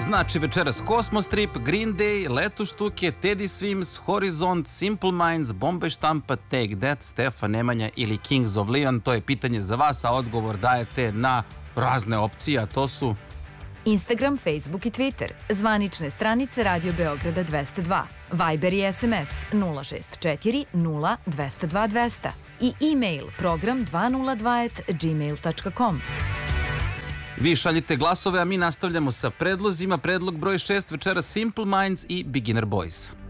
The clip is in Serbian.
Znači večeras Kosmostrip, Green Day, Leto štuke, Teddy Swims, Horizont, Simple Minds, Bombay štampa, Take That, Stefan Nemanja ili Kings of Leon. To je pitanje za vas, a odgovor dajete na razne opcije, a to su Instagram, Facebook i Twitter, zvanične stranice Radio Beograda 202, Viber i SMS 064 0 202 200 i e-mail program 202@gmail.com. Vi šaljite glasove, a mi nastavljamo sa predlozima. Predlog broj 6 večera Simple Minds i Beginner Boys.